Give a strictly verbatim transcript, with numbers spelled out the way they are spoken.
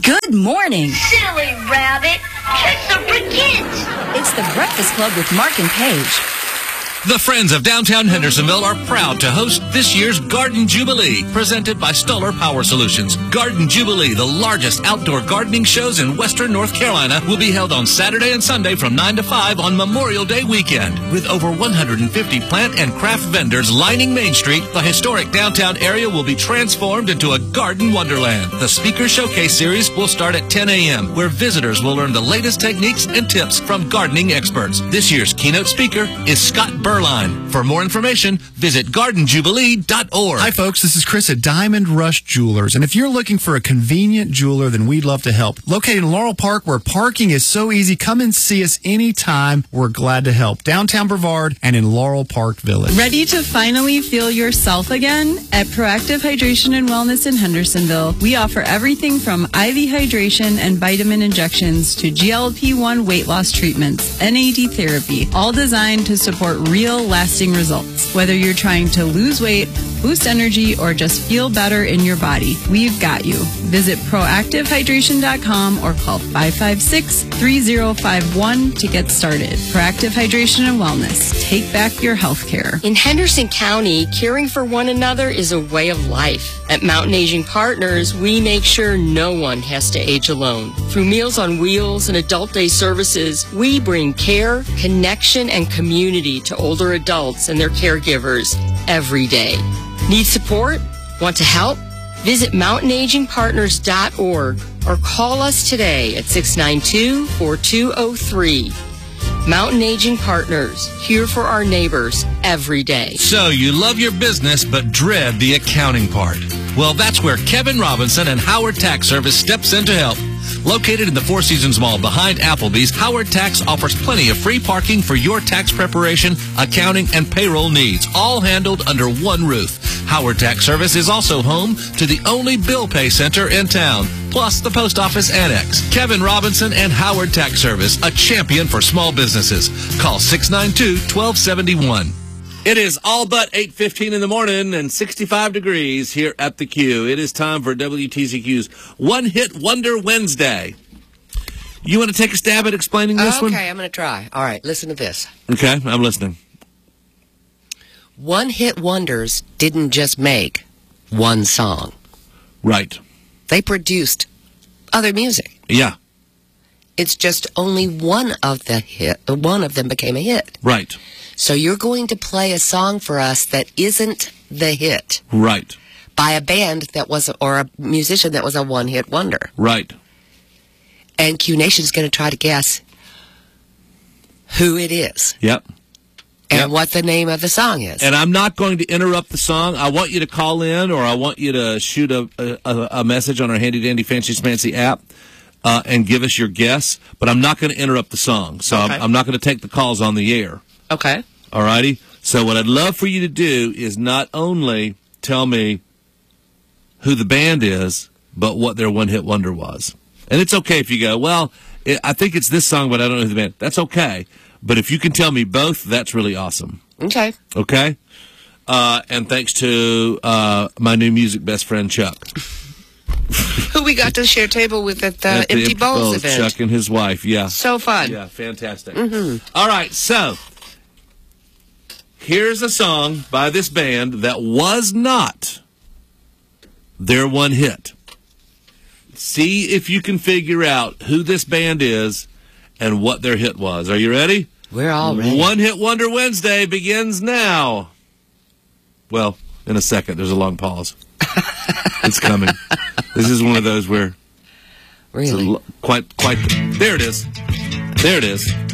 Good morning. Silly rabbit. Kids are for kids. It's the Breakfast Club with Mark and Paige. The Friends of Downtown Hendersonville are proud to host this year's Garden Jubilee, presented by Stoller Power Solutions. Garden Jubilee, the largest outdoor gardening shows in western North Carolina, will be held on Saturday and Sunday from nine to five on Memorial Day weekend. With over one hundred fifty plant and craft vendors lining Main Street, the historic downtown area will be transformed into a garden wonderland. The Speaker Showcase Series will start at ten a.m., where visitors will learn the latest techniques and tips from gardening experts. This year's keynote speaker is Scott Burline. For more information, visit garden jubilee dot org. Hi, folks. This is Chris at Diamond Rush Jewelers. And if you're looking for a convenient jeweler, then we'd love to help. Located in Laurel Park, where parking is so easy, come and see us anytime. We're glad to help. Downtown Brevard and in Laurel Park Village. Ready to finally feel yourself again? At Proactive Hydration and Wellness in Hendersonville, we offer everything from I V hydration and vitamin injections to G L P one weight loss treatments, N A D therapy, all designed to support real lasting results. Whether you're trying to lose weight, boost energy, or just feel better in your body, we've got you. Visit proactive hydration dot com or call five five six, three zero five one to get started. Proactive Hydration and Wellness. Take back your health care. In Henderson County, caring for one another is a way of life. At Mountain Aging Partners, we make sure no one has to age alone. Through Meals on Wheels and Adult Day services, we bring care, connection, and community to older adults and their caregivers every day. Need support? Want to help? Visit mountain aging partners dot org or call us today at six nine two, four two zero three. Mountain Aging Partners, here for our neighbors every day. So you love your business but dread the accounting part. Well, that's where Kevin Robinson and Howard Tax Service steps in to help. Located in the Four Seasons Mall behind Applebee's, Howard Tax offers plenty of free parking for your tax preparation, accounting, and payroll needs, all handled under one roof. Howard Tax Service is also home to the only bill pay center in town, plus the post office annex. Kevin Robinson and Howard Tax Service, a champion for small businesses. Call six nine two, one two seven one. It is all but eight fifteen in the morning and sixty-five degrees here at the Q. It is time for W T C Q's One Hit Wonder Wednesday. You want to take a stab at explaining this okay, one? Okay, I'm going to try. All right, listen to this. Okay, I'm listening. One-hit wonders didn't just make one song. Right. They produced other music. Yeah. It's just only one of the hit. One of them became a hit. Right. So you're going to play a song for us that isn't the hit. Right. By a band that was, or a musician that was a one-hit wonder. Right. And Q Nation's going to try to guess who it is. Yep. And yep. what the name of the song is. And I'm not going to interrupt the song. I want you to call in, or I want you to shoot a, a, a message on our Handy Dandy Fancy Smancy app uh, and give us your guess. But I'm not going to interrupt the song. So okay. I'm, I'm not going to take the calls on the air. Okay. All righty? So what I'd love for you to do is not only tell me who the band is, but what their one-hit wonder was. And it's okay if you go, well, it, I think it's this song, but I don't know who the band. That's okay. But if you can tell me both, that's really awesome. Okay. Okay? Uh, and thanks to uh, my new music best friend, Chuck. Who we got to share table with at the at the Empty, Empty Bowls, Bowls event. Chuck and his wife, yeah. So fun. Yeah, fantastic. Mm-hmm. All right, so here's a song by this band that was not their one hit. See if you can figure out who this band is and what their hit was. Are you ready? We're all ready. One Hit Wonder Wednesday begins now. Well, in a second. There's a long pause. It's coming. This is one of those where... Really? Quite, quite... There it is. There it is.